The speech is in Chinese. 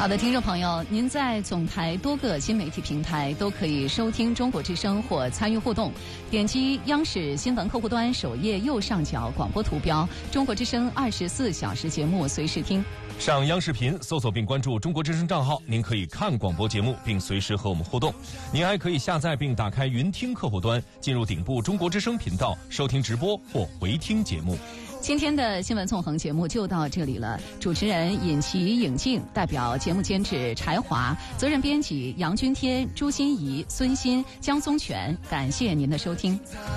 好的，听众朋友，您在总台多个新媒体平台都可以收听中国之声或参与互动，点击央视新闻客户端首页右上角广播图标，中国之声24小时节目随时听。 上央视频搜索并关注中国之声账号，您可以看广播节目并随时和我们互动。您还可以下载并打开云听客户端，进入顶部中国之声频道收听直播或回听节目。 今天的新闻纵横节目就到这里了，主持人尹奇、尹静，代表节目监制柴华，责任编辑杨君天、朱心怡、孙鑫、江松全，感谢您的收听。